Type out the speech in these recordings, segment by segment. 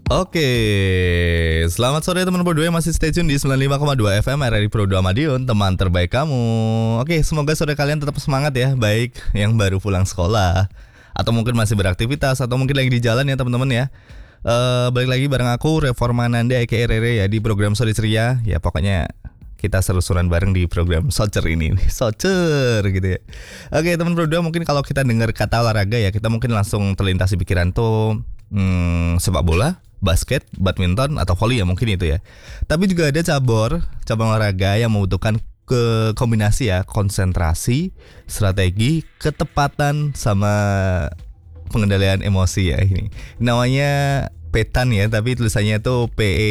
Oke, selamat sore teman berdua yang masih stay tune di 95,2 FM RRI Pro 2 Madiun, teman terbaik kamu. Oke, semoga sore kalian tetap semangat ya, baik yang baru pulang sekolah atau mungkin masih beraktivitas atau mungkin lagi di jalan ya teman-teman ya. Balik lagi bareng aku Reformananda aka Rere ya di program Sore Ceria. Ya pokoknya kita seru-seruan bareng di program Socer ini. Socer gitu ya. Oke teman berdua, mungkin kalau kita dengar kata olahraga ya, kita mungkin langsung terlintas di pikiran tuh sepak bola, basket, badminton, atau volley ya mungkin itu ya. Tapi juga ada cabang olahraga yang membutuhkan kombinasi ya, konsentrasi, strategi, ketepatan, sama pengendalian emosi ya ini. Namanya petan ya, tapi tulisannya tuh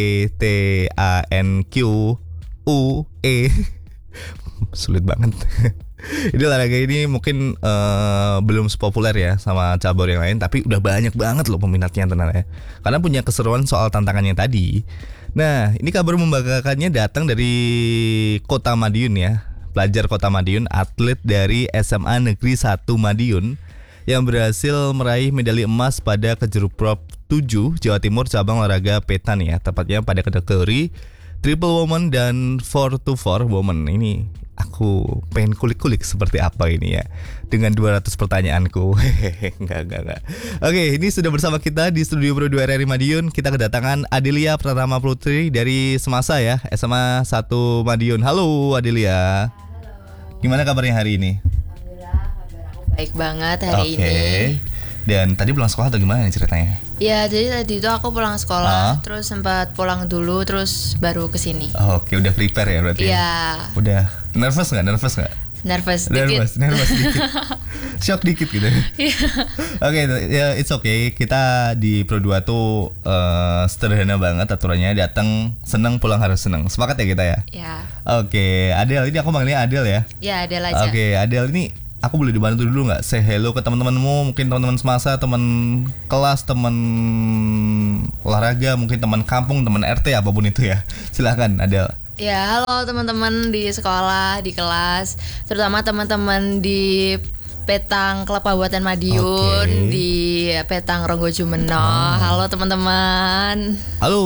PETANQUE. Sulit banget. Ini olahraga ini mungkin belum sepopuler ya sama cabur yang lain, tapi udah banyak banget loh peminatnya tenang ya. Karena punya keseruan soal tantangannya tadi. Nah, ini kabar membanggakannya datang dari Kota Madiun ya. Pelajar Kota Madiun, atlet dari SMA Negeri 1 Madiun yang berhasil meraih medali emas pada Kejurprov 7 Jawa Timur cabang olahraga petan ya. Tepatnya pada kategori triple woman dan 4x4 woman. Ini aku pengen kulik-kulik seperti apa ini ya, dengan 200 pertanyaanku. Enggak. Oke, ini sudah bersama kita di studio Pro 2 RRI Madiun. Kita kedatangan Adelia Pratama Putri dari Semasa ya, SMA 1 Madiun. Halo Adelia. Halo. Gimana kabarnya hari ini? Alhamdulillah, kabar aku baik banget hari ini. Dan tadi pulang sekolah atau gimana ceritanya? Ya, jadi tadi itu aku pulang sekolah, terus sempat pulang dulu, terus baru kesini. Oke, udah prepare ya berarti? Iya. Udah nervous nggak? Nervous dikit. Nervous dikit. Shock dikit gitu. Oke, ya it's okay. Kita di Pro 2 tuh sederhana banget aturannya. Datang seneng, pulang harus seneng. Sepakat ya kita ya? Ya. Oke, Adel, ini aku manggilnya Adel ya? Ya, Adel aja. Oke, Adel ini aku boleh dibantu dulu nggak? Say hello ke teman-temanmu, mungkin teman-teman semasa, teman kelas, teman olahraga, mungkin teman kampung, teman RT, apapun itu ya. Silakan Adel. Ya, halo teman-teman di sekolah, di kelas, terutama teman-teman di Petang Klub Kabupaten Madiun, di Petang Ronggo Jumeno. Halo teman-teman. Halo,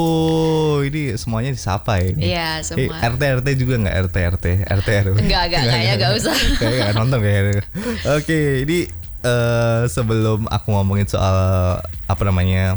ini semuanya disapa ya ini. Iya, semua. RT juga nggak RT RW? Enggak, kayaknya nggak usah. Kayaknya nggak nonton kayaknya. Oke, ini sebelum aku ngomongin soal apa namanya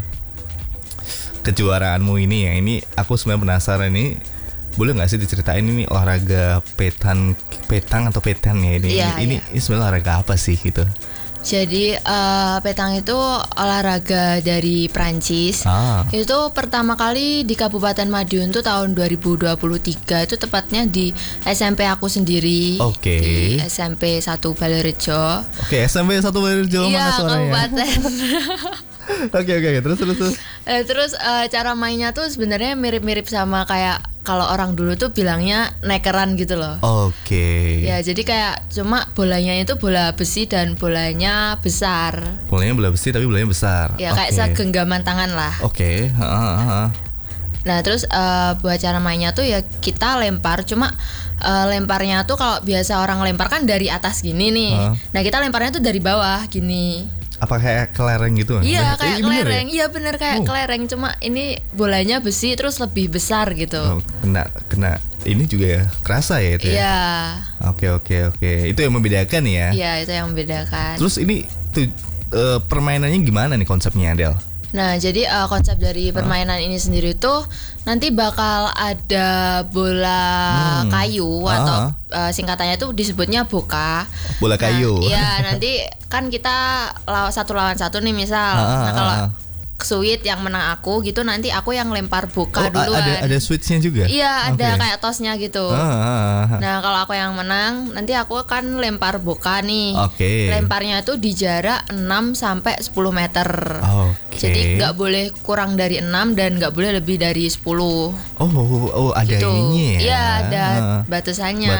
kejuaraanmu ini ya, ini aku sebenarnya penasaran nih. Boleh nggak sih diceritain ini olahraga petang atau petan ya ini? Iya, ini sebenarnya olahraga apa sih gitu? Jadi petang itu olahraga dari Prancis. Itu pertama kali di Kabupaten Madiun tuh tahun 2023. Itu tepatnya di SMP aku sendiri. Oke. Di SMP 1 Balerejo. Oke, SMP 1 Balerejo mana suaranya? Iya, kabupaten. Oke, terus. Terus cara mainnya tuh sebenarnya mirip-mirip sama kayak kalau orang dulu tuh bilangnya nekeran gitu loh. Oke. Ya, jadi kayak cuma bolanya itu bola besi dan bolanya besar. Bolanya bola besi tapi bolanya besar. Ya, kayak segenggaman tangan lah. Oke. Nah, terus buat cara mainnya tuh ya kita lempar, cuma lemparnya tuh kalau biasa orang lempar kan dari atas gini nih. Nah, kita lemparnya tuh dari bawah gini. Apa kayak kelereng gitu? Iya, kayak kelereng. Ya? Iya bener kayak kelereng, cuma ini bolanya besi terus lebih besar gitu. Kena ini juga ya, kerasa ya itu ya? Iya. Oke. Itu yang membedakan ya? Iya, itu yang membedakan. Terus ini tuh permainannya gimana nih konsepnya, Del? Nah, jadi konsep dari permainan ini sendiri tuh nanti bakal ada bola kayu atau singkatannya tuh disebutnya boka. Bola kayu. Nah, iya, nanti kan kita satu lawan satu nih misal. Nah, kalau sweet yang menang aku gitu, nanti aku yang lempar boka duluan. Ada switchnya juga? Iya, ada kayak tosnya gitu. Nah, kalau aku yang menang, nanti aku akan lempar boka nih. Lemparnya itu di jarak 6 sampai 10 meter. Jadi nggak boleh kurang dari 6 dan nggak boleh lebih dari 10. Ada gitu. ininya ya? Iya, ada batasannya.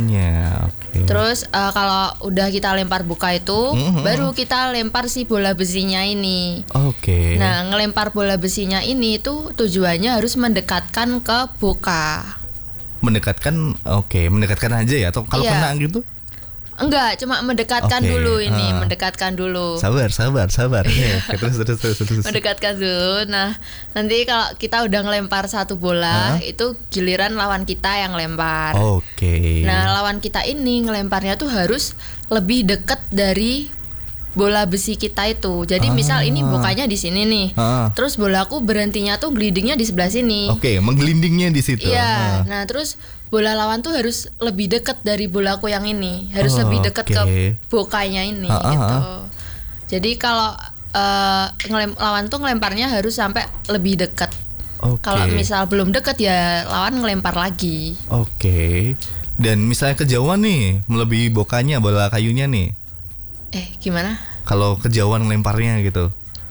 Terus kalau udah kita lempar boka itu, baru kita lempar si bola besinya ini. Nah, ngelempar bola besinya ini tuh tujuannya harus mendekatkan ke boka. Mendekatkan aja ya? Atau kalau kena gitu? Enggak, cuma mendekatkan dulu ini, mendekatkan dulu. Sabar. Terus. Mendekatkan dulu. Nah, nanti kalau kita udah ngelempar satu bola, itu giliran lawan kita yang lempar. Oke. Nah, lawan kita ini ngelemparnya tuh harus lebih dekat dari bola besi kita itu. Jadi misal ini bukanya di sini nih. Terus bolaku berhentinya tuh glidingnya di sebelah sini. Oke, menggelindingnya di situ. Iya. Nah, terus bola lawan tuh harus lebih dekat dari bolaku yang ini. Harus lebih dekat ke bokanya ini gitu. Jadi kalau lawan tuh ngelemparnya harus sampai lebih dekat. Kalau misal belum dekat ya lawan ngelempar lagi. Oke. Dan misalnya kejauhan nih, melebihi bokanya bola kayunya nih. Gimana? Kalau kejauhan ngelemparnya gitu.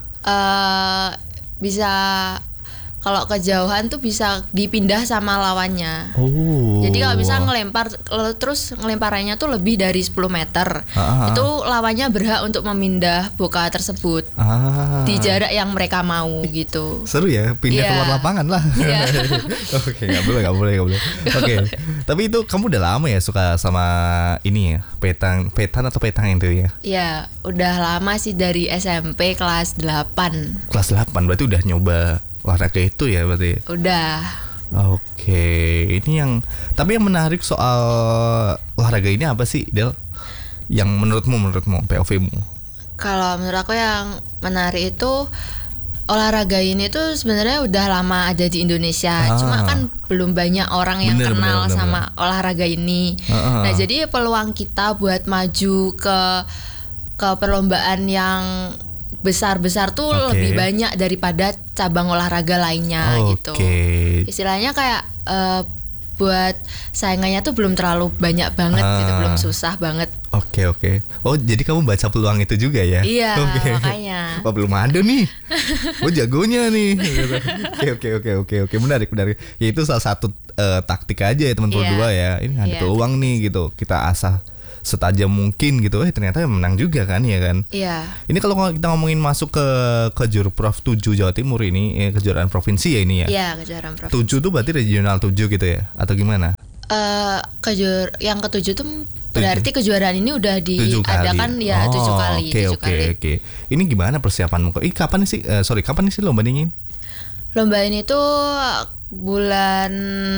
Bisa. Kalau kejauhan tuh bisa dipindah sama lawannya. Jadi kalau bisa ngelempar terus ngelemparannya tuh lebih dari 10 meter, itu lawannya berhak untuk memindah bola tersebut di jarak yang mereka mau gitu. Seru ya, pindah keluar lapangan lah. Oke, nggak boleh. Oke. Tapi itu kamu udah lama ya suka sama ini ya, petan atau petang itu ya? Iya, udah lama sih dari SMP kelas 8. Kelas 8 berarti udah nyoba olahraga itu ya berarti? Udah. Oke, ini tapi yang menarik soal olahraga ini apa sih, Del? Yang menurutmu POV-mu? Kalau menurut aku yang menarik itu olahraga ini tuh sebenarnya udah lama ada di Indonesia. Cuma kan belum banyak orang yang kenal sama olahraga ini. Nah, jadi peluang kita buat maju ke perlombaan yang besar-besar tuh lebih banyak daripada cabang olahraga lainnya gitu. Istilahnya kayak buat saingannya tuh belum terlalu banyak banget gitu, belum susah banget. Oke. Oh, jadi kamu baca peluang itu juga ya? Iya, makanya. Wah, belum ada nih. Oh, jagonya nih. Oke. Menarik. Ya itu salah satu taktik aja ya teman-teman berdua ya. Ini ada peluang nih gitu. Kita asah setajam mungkin gitu. Ternyata menang juga kan ya kan. Iya. Ini kalau kita ngomongin masuk ke Kejurprov 7 Jawa Timur ini, kejuaraan provinsi ya ini ya. Iya, kejuaraan provinsi. 7 tuh berarti regional 7 gitu ya atau gimana? Yang ke-7 tuh berarti kejuaraan ini udah diadakan ya 7 kali. Oke. Ini gimana persiapanmu? Kapan sih lomba ini? Lomba ini tuh bulan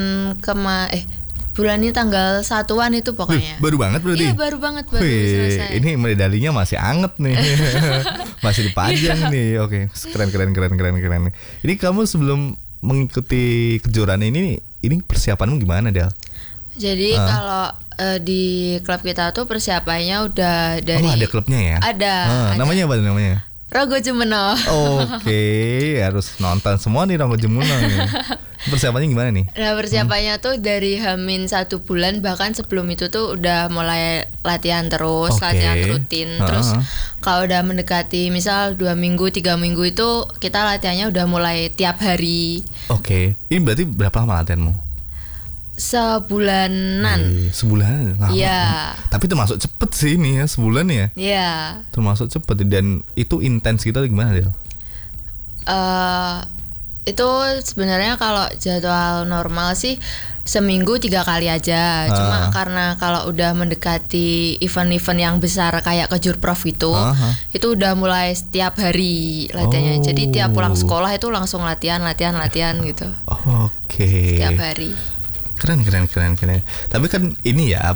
ini tanggal 1-an itu pokoknya. Baru banget berarti? Iya, baru banget, baru selesai. Ini medalinya masih anget nih. Masih dipajang nih. Oke, keren. Ini kamu sebelum mengikuti kejuaraan ini persiapanmu gimana, Del? Jadi kalau di klub kita tuh persiapannya udah dari. Oh, ada klubnya ya? Ada. Namanya apa namanya? Rogo Jemeno. Oke, harus nonton semua nih Rogo Jemeno nih. Persiapannya gimana nih? Nah, persiapannya tuh dari H-1 bulan, bahkan sebelum itu tuh udah mulai latihan terus, latihan rutin. Terus kalau udah mendekati misal 2 minggu, 3 minggu itu kita latihannya udah mulai tiap hari. Oke. Ini berarti berapa lama latihanmu? Sebulanan. Sebulan lama. Iya. Tapi termasuk cepet sih ini ya, sebulan ya. Iya. Termasuk cepet. Dan itu intens gitu gimana, Del? Itu sebenarnya kalau jadwal normal sih seminggu 3 kali aja. Cuma karena kalau udah mendekati event-event yang besar kayak Kejurprov itu udah mulai setiap hari latihannya. Jadi tiap pulang sekolah itu langsung latihan gitu. Oke. Setiap hari. Keren. Tapi kan ini ya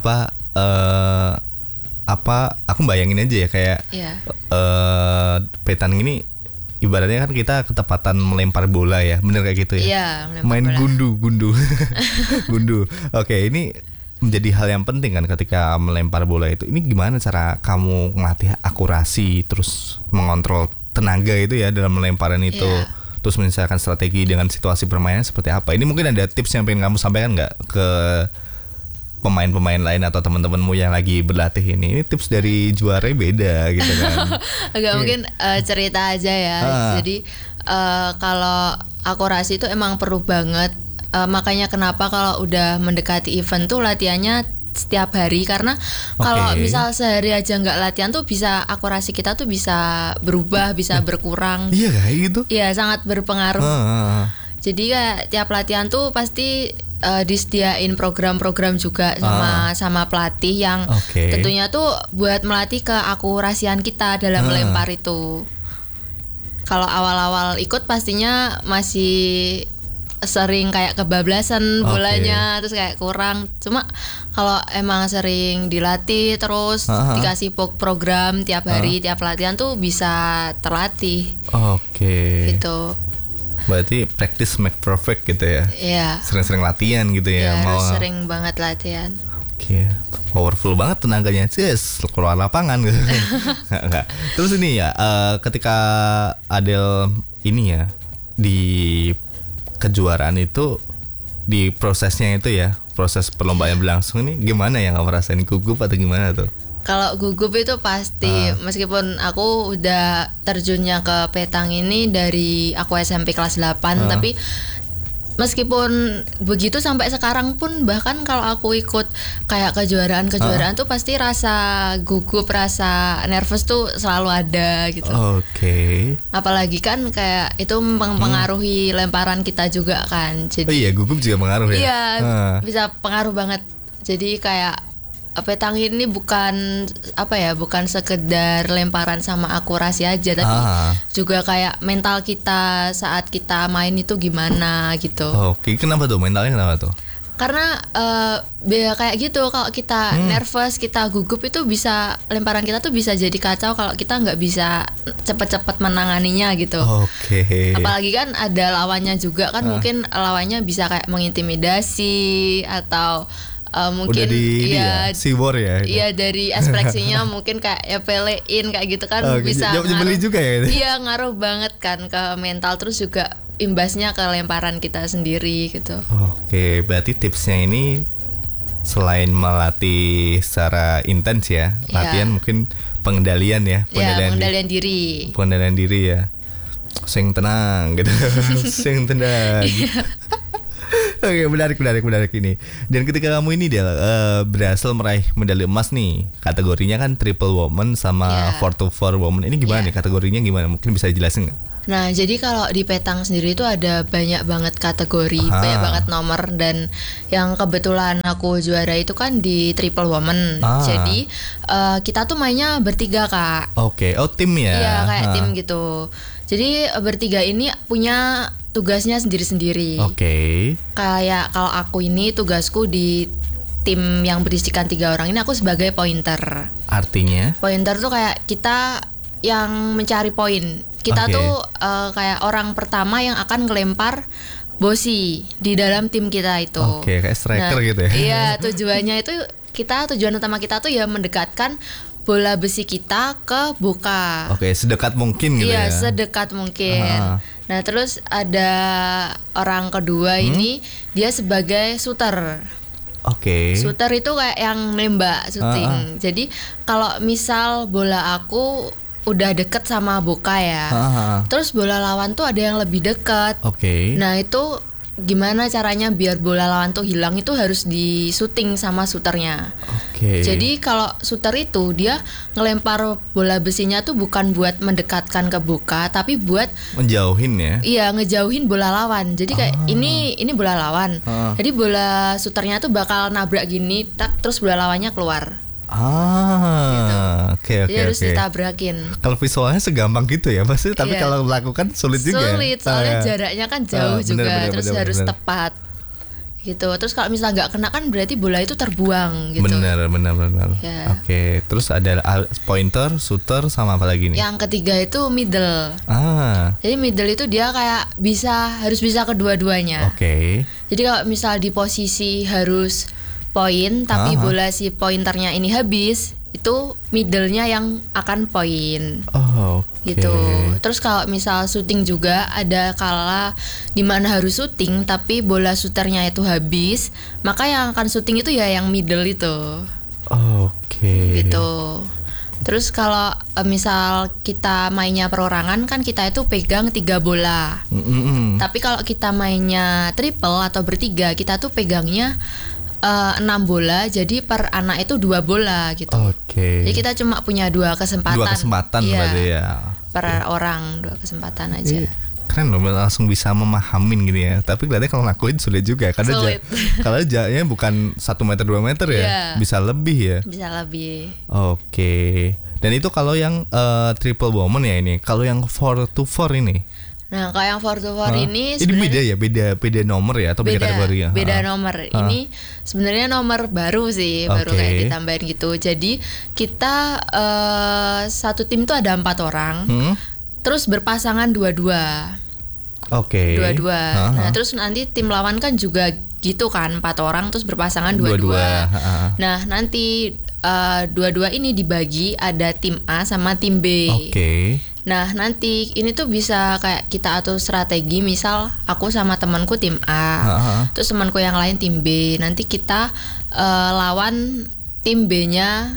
aku bayangin aja ya kayak petan ini ibaratnya kan kita ketepatan melempar bola ya, bener kayak gitu ya? Iya, main bola. gundu. Oke, ini menjadi hal yang penting kan ketika melempar bola itu. Ini gimana cara kamu ngelatih akurasi terus mengontrol tenaga itu ya dalam melemparan itu? Terus misalkan strategi dengan situasi permainan seperti apa? Ini mungkin ada tips yang pengen kamu sampaikan nggak ke pemain-pemain lain atau teman-temanmu yang lagi berlatih ini? Ini tips dari juara beda gitu kan? Agak mungkin cerita aja ya. Jadi kalau akurasi itu emang perlu banget. Makanya kenapa kalau udah mendekati event tuh latihannya setiap hari, karena kalau misal sehari aja nggak latihan tuh bisa akurasi kita tuh bisa berubah, bisa berkurang. Iya kayak gitu. Iya, sangat berpengaruh. Jadi kayak tiap latihan tuh pasti disediain program-program juga sama pelatih yang tentunya tuh buat melatih keakurasian kita dalam melempar itu. Kalau awal-awal ikut pastinya masih sering kayak kebablasan bolanya, terus kayak kurang. Cuma kalau emang sering dilatih terus dikasih program tiap hari, tiap latihan tuh bisa terlatih. Gitu. Berarti practice make perfect gitu ya? Iya. Sering-sering latihan gitu ya? Harus sering banget latihan. Powerful banget tenaganya, keluar lapangan gitu. Nggak. Terus ini ya, ketika Adele ini ya di kejuaraan itu, di prosesnya itu ya, proses perlombaan yang berlangsung ini gimana ya, nggak merasain gugup atau gimana tuh? Kalau gugup itu pasti, meskipun aku udah terjunnya ke petang ini dari aku SMP kelas 8, tapi meskipun begitu sampai sekarang pun, bahkan kalau aku ikut kayak kejuaraan tuh pasti rasa gugup, rasa nervous tuh selalu ada gitu. Apalagi kan kayak itu mempengaruhi lemparan kita juga kan. Jadi gugup juga pengaruh ya? Iya, bisa pengaruh banget. Jadi kayak petang ini bukan sekedar lemparan sama akurasi aja, tapi juga kayak mental kita saat kita main itu gimana gitu. Kenapa tuh mentalnya, kenapa tuh? Karena kayak gitu, kalau kita nervous, kita gugup itu bisa, lemparan kita tuh bisa jadi kacau kalau kita nggak bisa cepat-cepat menanganinya gitu. Apalagi kan ada lawannya juga kan, mungkin lawannya bisa kayak mengintimidasi atau mungkin Sibor ya. Iya, dari ekspresinya mungkin kayak pelein kayak gitu kan, bisa nyebeli juga ya. Iya, ngaruh banget kan ke mental, terus juga imbasnya ke lemparan kita sendiri gitu. Berarti tipsnya ini selain melatih secara intens ya, latihan mungkin pengendalian ya, pengendalian diri. Pengendalian diri ya. Sing tenang gitu. Sing tenang. Menarik ini. Dan ketika kamu ini berhasil meraih medali emas nih, kategorinya kan triple woman sama 4x4 woman. Ini gimana nih kategorinya, gimana? Mungkin bisa dijelasin nggak? Nah, jadi kalau di petang sendiri itu ada banyak banget kategori, banyak banget nomor, dan yang kebetulan aku juara itu kan di triple woman. Jadi kita tuh mainnya bertiga, Kak. Tim ya? Iya, kayak tim gitu. Jadi bertiga ini punya tugasnya sendiri-sendiri. Kayak kalau aku ini tugasku di tim yang berisikan 3 orang ini, aku sebagai pointer. Artinya? Pointer tuh kayak kita yang mencari poin. Kita tuh kayak orang pertama yang akan ngelempar bosi di dalam tim kita itu. Kayak striker gitu ya? Iya, tujuan utama kita tuh ya mendekatkan bola besi kita ke buka. Sedekat mungkin gitu ya? Iya, sedekat mungkin. Nah, terus ada orang kedua ini, dia sebagai shooter. Shooter itu kayak yang nembak, shooting. Jadi kalau misal bola aku udah deket sama buka ya, terus bola lawan tuh ada yang lebih deket. Nah, itu gimana caranya biar bola lawan tuh hilang, itu harus di shooting sama shooternya. Jadi kalau shooter itu dia ngelempar bola besinya tuh bukan buat mendekatkan ke buka, tapi buat menjauhin ya. Iya, ngejauhin bola lawan. Jadi kayak ini bola lawan. Jadi bola shooternya tuh bakal nabrak gini, terus bola lawannya keluar. Gitu. Jadi harus ditabrakin. Kalau visualnya segampang gitu ya, pasti. Tapi kalau melakukan sulit juga. Sulit, soalnya jaraknya kan jauh juga, terus harus tepat. Gitu. Terus kalau misalnya nggak kena kan berarti bola itu terbuang gitu. Benar. Ya. Terus ada pointer, shooter, sama apa lagi nih? Yang ketiga itu middle. Jadi middle itu dia kayak harus bisa kedua-duanya. Jadi kalau misal di posisi harus poin, tapi bola si pointernya ini habis, itu middle-nya yang akan poin. Gitu. Terus kalau misal shooting juga ada kala dimana harus shooting tapi bola shooternya itu habis, maka yang akan shooting itu ya yang middle itu. Gitu. Terus kalau misal kita mainnya perorangan kan kita itu pegang 3 bola. Tapi kalau kita mainnya triple atau bertiga, kita tuh pegangnya 6 bola, jadi per anak itu 2 bola gitu. Jadi kita cuma punya 2 kesempatan. 2 kesempatan berarti ya. Per orang 2 kesempatan aja. keren loh, langsung bisa memahamin gitu ya. Tapi kelihatannya kalau ngakuin sulit juga karena kalau jaraknya bukan 1 meter 2 meter ya, bisa lebih ya. Bisa lebih. Oke. Dan itu kalau yang triple woman ya ini. Kalau yang 4-4 ini. Nah, kalau yang 4-4 ini sebenarnya beda nomor ya atau beda kategori ya? Beda nomor. Ini sebenarnya nomor baru sih, baru kayak ditambahin gitu. Jadi kita satu tim tuh ada 4 orang, terus berpasangan 2-2. Oke. 2-2. Nah, terus nanti tim lawan kan juga gitu kan, 4 orang terus berpasangan 2-2. Nah, nanti 2-2 ini dibagi, ada tim A sama tim B. Nah, nanti ini tuh bisa kayak kita atur strategi, misal aku sama temanku tim A, terus temanku yang lain tim B. Nanti kita lawan tim B-nya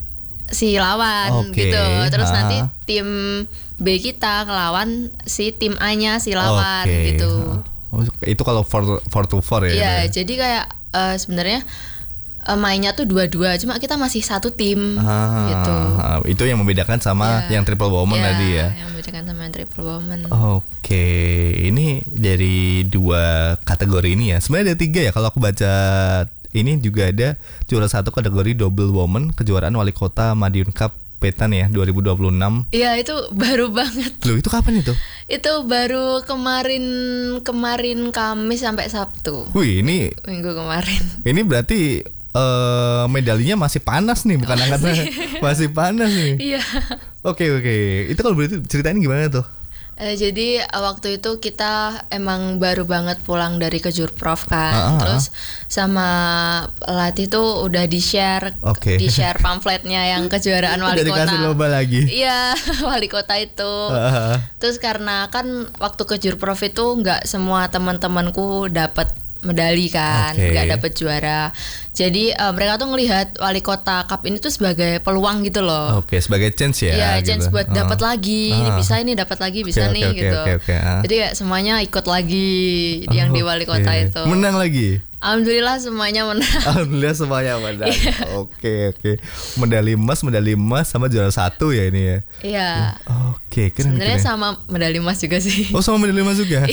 si lawan gitu. Terus nanti tim B kita ngelawan si tim A-nya si lawan gitu. Itu kalau 4-4 ya. Iya, jadi kayak sebenarnya mainnya tuh 2-2, cuma kita masih satu tim gitu. Itu yang membedakan sama yang triple woman tadi ya. Yang membedakan sama yang triple woman. Oke, ini dari 2 kategori ini ya. Sebenarnya ada 3 ya kalau aku baca. Ini juga ada juara 1 kategori double woman kejuaraan wali kota Madiun Cup Petan ya 2026. Iya, itu baru banget. Loh, itu kapan itu? Itu baru kemarin Kamis sampai Sabtu. Wih, ini minggu kemarin. Ini berarti medalinya masih panas nih, bukan angkatnya masih panas nih. Iya. Oke. Itu kalau berarti ceritain gimana tuh? Jadi waktu itu kita emang baru banget pulang dari Kejurprov kan, terus sama pelatih tuh udah di-share pamfletnya yang kejuaraan wali kota. Dikasih lomba lagi. Iya, wali kota itu. Terus karena kan waktu Kejurprov itu nggak semua teman-temanku dapat medali kan, nggak dapet juara. Jadi mereka tuh ngelihat wali kota cup ini tuh sebagai peluang gitu loh. Sebagai chance ya. Iya, gitu. chance buat dapat lagi. Ini dapat lagi bisa nih gitu. Jadi kayak semuanya ikut lagi yang di wali kota itu. Menang lagi. Alhamdulillah semuanya menang. Alhamdulillah semuanya menang. Oke. Medali emas sama juara 1 ya ini ya. Iya. Oke, keren. Sebenarnya sama medali emas juga sih. Oh, sama medali emas juga.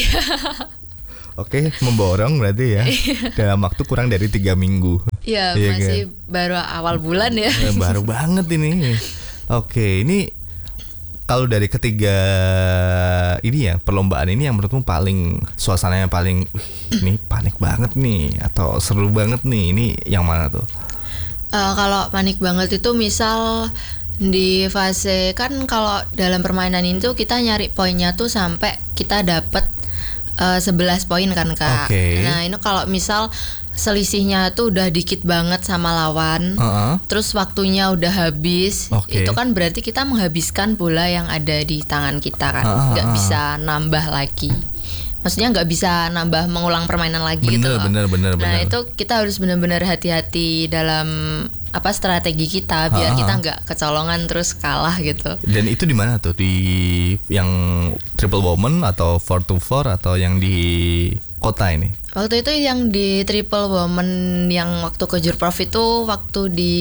Oke, memborong berarti ya. Dalam waktu kurang dari 3 minggu. Iya, masih baru awal bulan ya. Baru banget ini. Oke, ini kalau dari ketiga ini ya, perlombaan ini yang menurutmu paling suasananya paling ini panik banget nih atau seru banget nih, ini yang mana tuh? Kalau panik banget itu misal di fase kan, kalau dalam permainan ini tuh kita nyari poinnya tuh sampai kita dapet 11 poin kan Kak. Nah ini kalau misal selisihnya tuh udah dikit banget sama lawan, terus waktunya udah habis, itu kan berarti kita menghabiskan bola yang ada di tangan kita kan, nggak bisa nambah lagi. Maksudnya nggak bisa nambah mengulang permainan lagi gitu loh. Bener. Nah itu kita harus benar-benar hati-hati dalam strategi kita biar kita nggak kecolongan terus kalah gitu. Dan itu di mana tuh, di yang triple woman atau 4-4 atau yang di kota ini? Waktu itu yang di triple woman yang waktu Kejurprov itu waktu di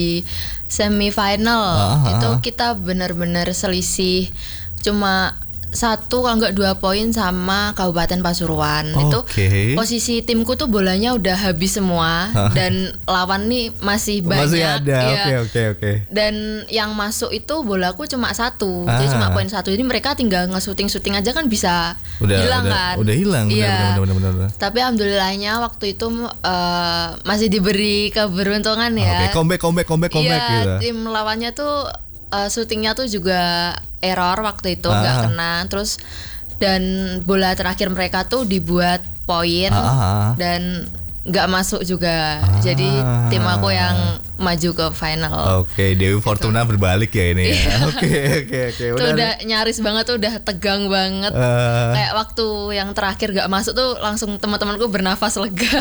semifinal itu kita benar-benar selisih cuma 1 kalau nggak 2 poin sama Kabupaten Pasuruan. Itu posisi timku tuh bolanya udah habis semua dan lawan nih masih banyak. Masih ada. Ya. Oke. Dan yang masuk itu bolaku cuma 1. Jadi cuma poin 1. Jadi mereka tinggal nge-shooting aja kan bisa hilang kan. Udah hilang. Benar. Tapi alhamdulillahnya waktu itu masih diberi keberuntungan ya. Comeback gitu. gitu. Tim lawannya tuh syutingnya tuh juga error waktu itu, nggak kena. Terus dan bola terakhir mereka tuh dibuat poin dan nggak masuk juga. Jadi tim aku yang maju ke final. Dewi Fortuna gitu. Berbalik ya ini ya. Oke. Itu udah nyaris banget tuh, udah tegang banget. Kayak waktu yang terakhir nggak masuk tuh langsung teman-temanku bernafas lega.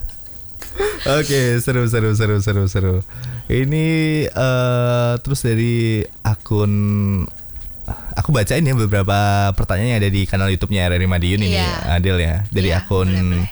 Oke, seru. Ini terus dari akun, aku bacain ya beberapa pertanyaan yang ada di kanal YouTube-nya RRI Madiun ini, Adel ya. Dari akun boleh.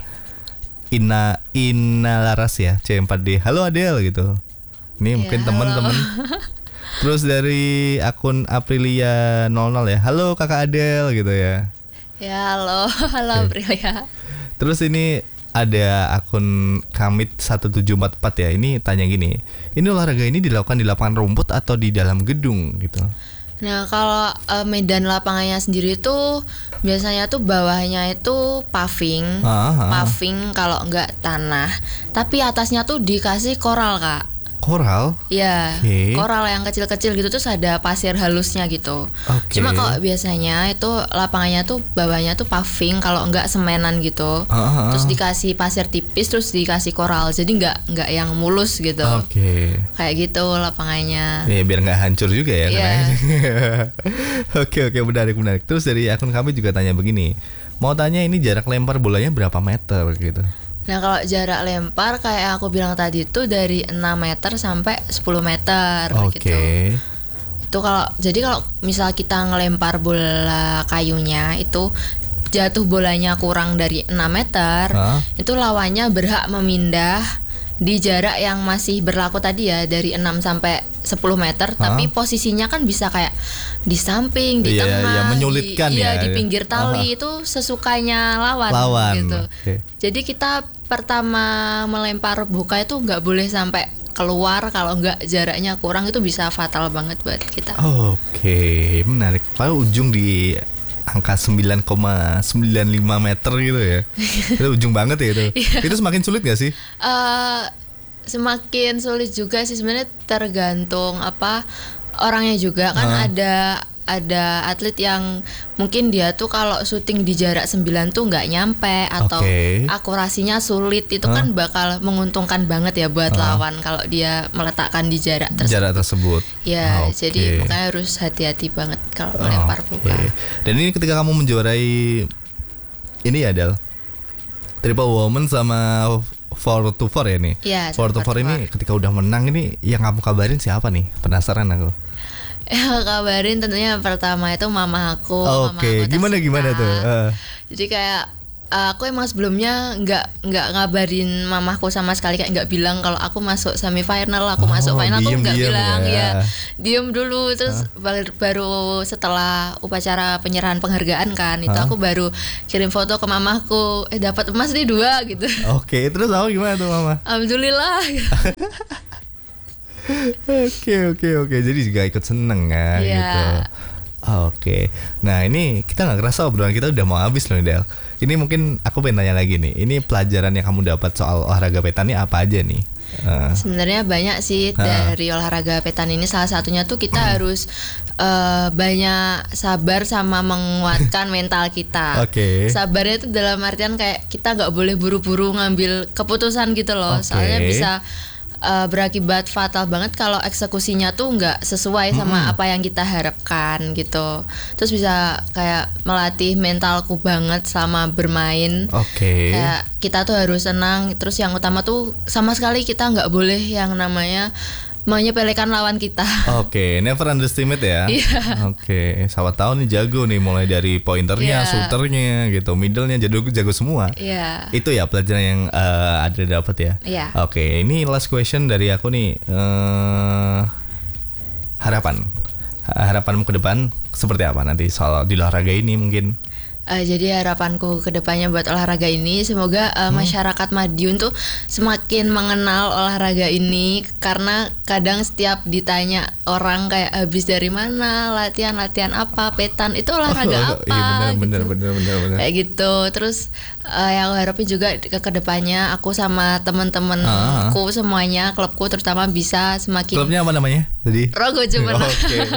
Ina Laras ya, C4D. Halo Adel gitu. Ini mungkin teman-teman. Terus dari akun Aprilia 00 ya. Halo Kakak Adel gitu ya. Ya, halo Aprilia. Terus ini ada akun Kamit 1744 ya. Ini tanya gini, ini olahraga ini dilakukan di lapangan rumput atau di dalam gedung gitu? Nah, kalau medan lapangannya sendiri tuh biasanya tuh bawahnya itu paving, paving kalau enggak tanah. Tapi atasnya tuh dikasih koral, Kak. Koral? Iya, koral yang kecil-kecil gitu, terus ada pasir halusnya gitu. Cuma kalau biasanya itu lapangannya tuh bawahnya tuh paving, kalau enggak semenan gitu. Terus dikasih pasir tipis, terus dikasih koral, jadi enggak yang mulus gitu. Kayak gitu lapangannya. Ya, biar enggak hancur juga ya. Oke, menarik. Terus dari akun kami juga tanya begini, mau tanya ini jarak lempar bolanya berapa meter gitu? Nah, kalau jarak lempar kayak aku bilang tadi itu dari 6 meter sampai 10 meter gitu. Itu kalau misal kita ngelempar bola kayunya itu jatuh bolanya kurang dari 6 meter, itu lawannya berhak memindah di jarak yang masih berlaku tadi ya, dari 6 sampai 10 meter, tapi posisinya kan bisa kayak di samping, di tengah, menyulitkan di pinggir tali, itu sesukanya lawan gitu. Jadi kita pertama melempar buka itu nggak boleh sampai keluar, kalau nggak jaraknya kurang itu bisa fatal banget buat kita. Menarik. Kalau ujung di angka 9,95 meter gitu ya. Itu ujung banget ya itu. Itu semakin sulit gak sih? Semakin sulit juga sih sebenarnya, tergantung orangnya juga kan. Ada atlet yang mungkin dia tuh kalau syuting di jarak 9 tuh nggak nyampe atau akurasinya sulit, itu kan bakal menguntungkan banget ya buat lawan kalau dia meletakkan di jarak tersebut. Ya, jadi makanya harus hati-hati banget kalau melempar buka. Dan ini ketika kamu menjuarai ini ya, Del, triple woman sama 4x4 ya nih. 4x4 ini ketika udah menang ini yang kamu kabarin siapa nih? Penasaran aku. Kabarin tentunya pertama itu mama aku. Gimana tuh? Jadi kayak aku emang sebelumnya nggak ngabarin mamaku sama sekali, kayak nggak bilang kalau aku masuk semifinal, aku masuk final, aku nggak bilang ya. Diem dulu, terus baru setelah upacara penyerahan penghargaan kan, itu aku baru kirim foto ke mamaku, dapat emas nih 2 gitu. Terus aku gimana tuh mama? Alhamdulillah. Oke. Jadi juga ikut seneng kan gitu. Nah ini kita nggak kerasa obrolan kita udah mau habis loh, Del. Ini mungkin aku pengen tanya lagi nih. Ini pelajaran yang kamu dapat soal olahraga petan ini apa aja nih? Sebenarnya banyak sih dari olahraga petan ini. Salah satunya tuh kita harus banyak sabar sama menguatkan mental kita. Sabarnya itu dalam artian kayak kita nggak boleh buru-buru ngambil keputusan gitu loh. Soalnya bisa berakibat fatal banget kalau eksekusinya tuh nggak sesuai sama apa yang kita harapkan gitu. Terus bisa kayak melatih mentalku banget sama bermain. Kayak kita tuh harus senang. Terus yang utama tuh sama sekali kita nggak boleh yang namanya menyepelekan lawan kita. Never underestimate ya. Siapa tahu nih jago nih, mulai dari pointernya, shooternya gitu, middlenya jago semua. Itu ya pelajaran yang ada dapat ya. Ini last question dari aku nih. Harapanmu ke depan seperti apa nanti soal di olahraga ini mungkin? Jadi harapanku ke depannya buat olahraga ini, semoga masyarakat Madiun tuh semakin mengenal olahraga ini, karena kadang setiap ditanya orang kayak habis dari mana, latihan apa, petan itu olahraga apa? Bener. Kayak gitu. Terus yang aku harapin juga ke depannya aku sama teman-temanku semuanya, klubku terutama bisa semakin. Klubnya apa namanya? Tadi? Rogo Jumeneng.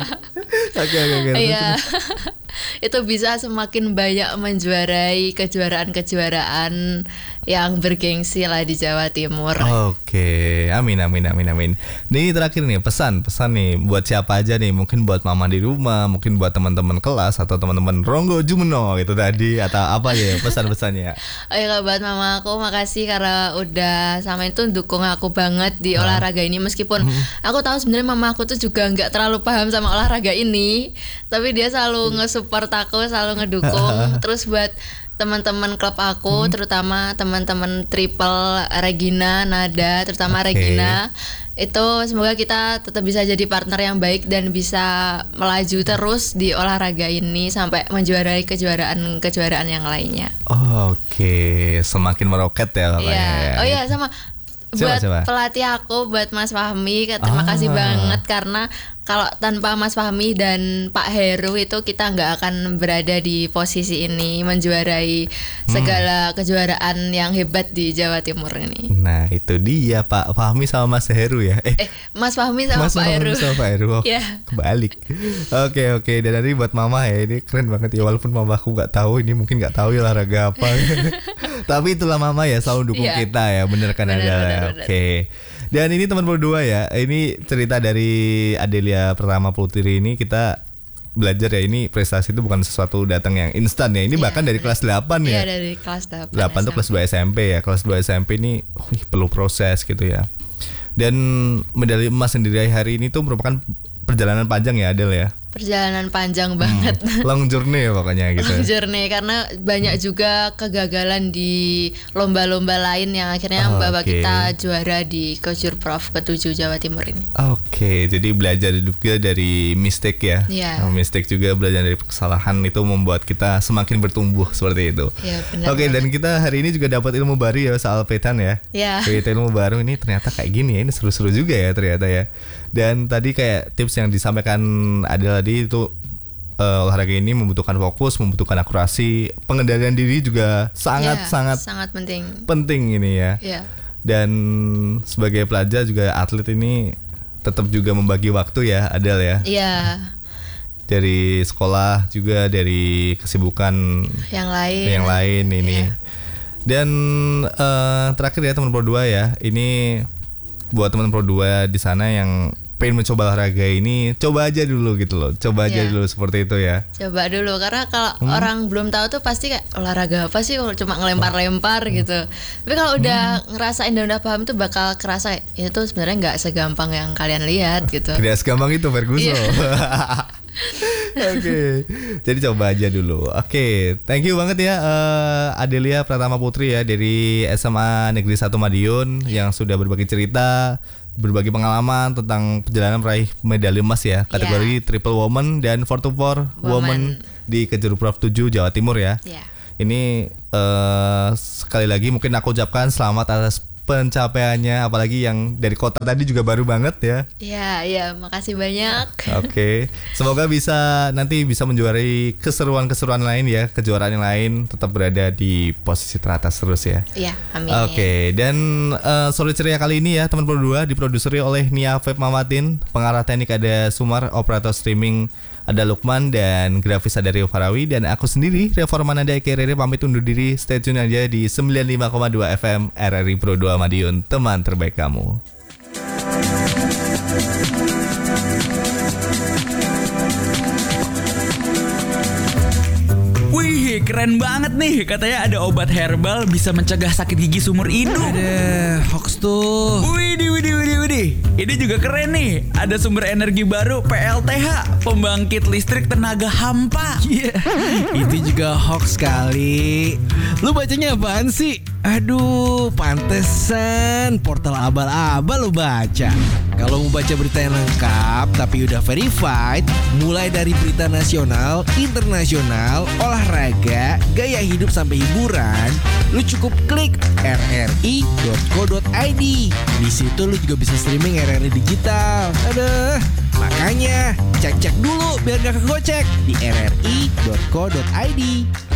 Iya. Itu bisa semakin banyak menjuarai kejuaraan yang bergengsi lah di Jawa Timur. Amin. Ini terakhir nih pesan nih buat siapa aja nih, mungkin buat mama di rumah, mungkin buat teman-teman kelas atau teman-teman Ronggo Jumeneng itu tadi, atau apa ya pesan-pesannya? Buat mama aku, makasih karena udah sama itu dukung aku banget di olahraga ini, meskipun aku tahu sebenarnya mama aku tuh juga nggak terlalu paham sama olahraga ini, tapi dia selalu nge-support support aku, selalu ngedukung. Terus buat teman-teman klub aku, terutama teman-teman Triple Regina, Nada, terutama Regina, itu semoga kita tetap bisa jadi partner yang baik dan bisa melaju terus di olahraga ini sampai menjuarai kejuaraan yang lainnya. Oke, semakin meroket ya pokoknya. Iya. Oh iya, sama buat pelatih aku, buat Mas Fahmi, terima kasih banget karena kalau tanpa Mas Fahmi dan Pak Heru itu kita nggak akan berada di posisi ini menjuarai segala kejuaraan yang hebat di Jawa Timur ini. Nah itu dia Pak Fahmi sama Mas Heru ya. Mas Fahmi sama Pak Heru. Mas Fahmi sama Pak Heru. Kebalik. Oke. Dan dari buat Mama ya, ini keren banget ya, walaupun Mama aku nggak tahu, ini mungkin nggak tahu ya olahraga apa. Tapi itulah Mama ya, selalu dukung kita ya, bener kan ada. Oke. Dan ini teman berdua ya, ini cerita dari Adelia Pratama Putri ini kita belajar ya, ini prestasi itu bukan sesuatu datang yang instan ya. Ini bahkan dari kelas 8 ya. Iya, dari kelas 8. 8 tuh kelas 2 SMP ya. Kelas 2 SMP ini perlu proses gitu ya. Dan medali emas sendiri hari ini tuh merupakan perjalanan panjang ya Adel ya. Perjalanan panjang banget. Long journey ya pokoknya gitu. Long journey karena banyak juga kegagalan di lomba-lomba lain yang akhirnya membawa kita juara di Kejurprov ke-7 Jawa Timur ini. Oke, jadi belajar juga dari mistake ya. Mistake juga, belajar dari kesalahan itu membuat kita semakin bertumbuh seperti itu. Iya, benar. Oke, dan kita hari ini juga dapat ilmu baru ya soal petan ya. Iya. Kita ilmu baru ini ternyata kayak gini ya, ini seru-seru juga ya ternyata ya. Dan tadi kayak tips yang disampaikan adalah itu olahraga ini membutuhkan fokus, membutuhkan akurasi, pengendalian diri juga sangat penting ini ya. Dan sebagai pelajar juga atlet ini tetap juga membagi waktu ya Adel ya. Iya. Dari sekolah juga, dari kesibukan yang lain ini. Dan terakhir ya teman Pro 2 ya, ini buat teman Pro 2 di sana yang pengen mencoba olahraga ini, coba aja dulu gitu loh. Coba aja dulu seperti itu ya. Coba dulu, karena kalau orang belum tahu tuh pasti kayak olahraga apa sih, cuma ngelempar-lempar gitu. Tapi kalau udah ngerasain dan udah paham tuh bakal kerasa itu sebenarnya nggak segampang yang kalian lihat gitu. Tidak segampang itu Ferguson. Oke, jadi coba aja dulu. Oke, thank you banget ya Adelia Pratama Putri ya dari SMA Negeri 1 Madiun yang sudah berbagi cerita, berbagi pengalaman tentang perjalanan meraih medali emas ya, kategori Triple Woman dan 4x4 Woman di Kejurprov 7 Jawa Timur ya. Ini sekali lagi mungkin aku ucapkan selamat atas pencapaiannya, apalagi yang dari kota tadi juga baru banget ya. Iya, makasih banyak. Oke. Semoga nanti bisa menjuarai keseruan-keseruan lain ya, kejuaraan yang lain, tetap berada di posisi teratas terus ya. Iya, amin. Oke, dan sore ceria kali ini ya teman Pro 2 diproduseri oleh Nia Feb Mamatin, pengarah teknik ada Sumar, operator streaming ada Lukman, dan grafis ada Rio Farawi, dan aku sendiri Reformananda Ekerere pamit undur diri. Stay tune aja di 95,2 FM RRI Pro 2 Madiun, teman terbaik kamu. Wih, keren banget nih. Katanya ada obat herbal bisa mencegah sakit gigi seumur hidup. Ada hoax tuh. Widih. Ini juga keren nih. Ada sumber energi baru PLTH, pembangkit listrik tenaga hampa. Itu juga hoax kali. Lu bacanya apaan sih? Aduh, pantesan portal abal-abal lu baca. Kalau mau baca berita yang lengkap tapi udah verified, mulai dari berita nasional, internasional, olahraga, gaya hidup sampai hiburan, lu cukup klik rri.co.id. Di situ lu juga bisa streaming RRI digital. Aduh, makanya cek dulu biar gak kegocek di rri.co.id.